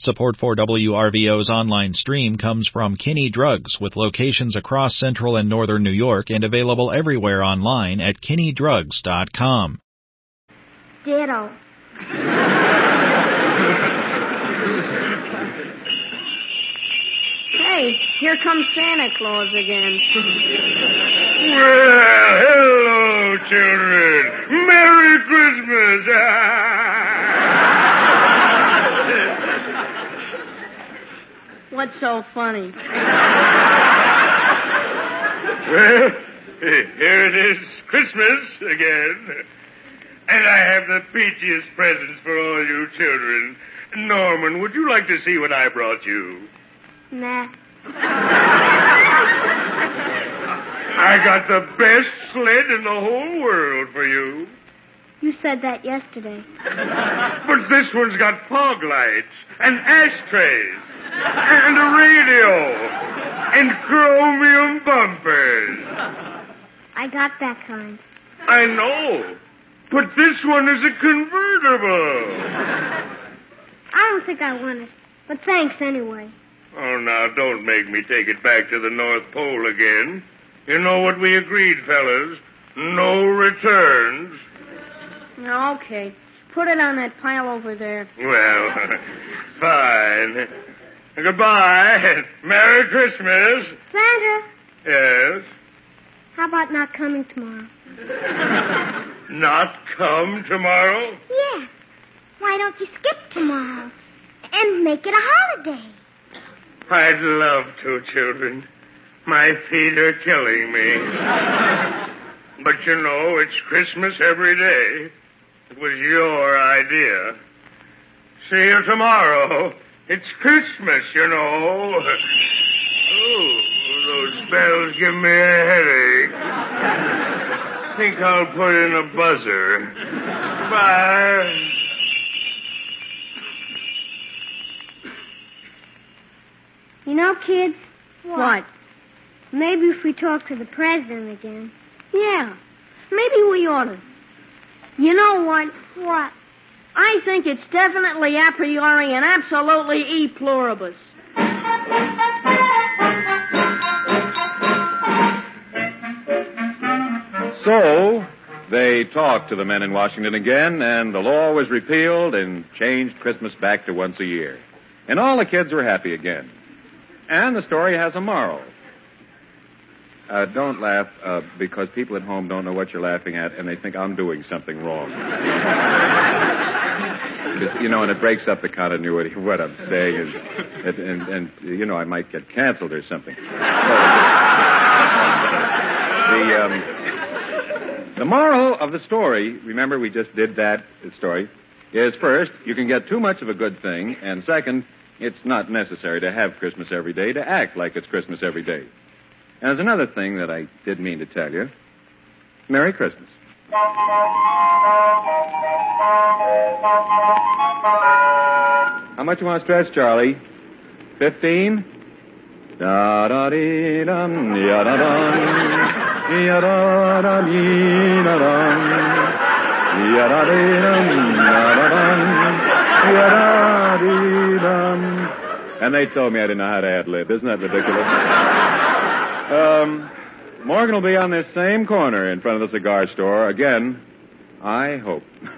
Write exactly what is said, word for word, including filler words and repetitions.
Support for W R V O's online stream comes from Kinney Drugs, with locations across central and northern New York and available everywhere online at kinney drugs dot com. Ditto. Hey, here comes Santa Claus again. Well, hello, children. Merry Christmas. What's so funny? Well, here it is, Christmas again. And I have the peachiest presents for all you children. Norman, would you like to see what I brought you? Nah. I got the best sled in the whole world for you. You said that yesterday. But this one's got fog lights and ashtrays and a radio and chromium bumpers. I got that kind. I know. But this one is a convertible. I don't think I want it. But thanks anyway. Oh, now, don't make me take it back to the North Pole again. You know what we agreed, fellas. No returns. Okay. Put it on that pile over there. Well, fine. Goodbye. Merry Christmas. Santa. Yes? How about not coming tomorrow? Not come tomorrow? Yeah. Why don't you skip tomorrow and make it a holiday? I'd love to, children. My feet are killing me. But you know, it's Christmas every day. It was your idea. See you tomorrow. It's Christmas, you know. Oh, those bells give me a headache. Think I'll put in a buzzer. Bye. You know, kids? What? What? Maybe if we talk to the president again. Yeah. Maybe we ought to. You know what? What? I think it's definitely a priori and absolutely e pluribus. So, they talked to the men in Washington again, and the law was repealed and changed Christmas back to once a year. And all the kids were happy again. And the story has a moral. Uh, don't laugh, uh, because people at home don't know what you're laughing at, and they think I'm doing something wrong. Because, you know, and it breaks up the continuity of what I'm saying, and, and, and, and you know, I might get canceled or something. So, the, um, the moral of the story, remember we just did that story, is first, you can get too much of a good thing, and second, it's not necessary to have Christmas every day to act like it's Christmas every day. And there's another thing that I did mean to tell you. Merry Christmas. How much you want to stretch, Charlie? Fifteen? Da da dee dum ya da dum ya da da dee da dum ya da dee dum ya da dum ya da dee dum. And they told me I didn't know how to ad-lib. Isn't that ridiculous? Um, Morgan will be on this same corner in front of the cigar store again, I hope.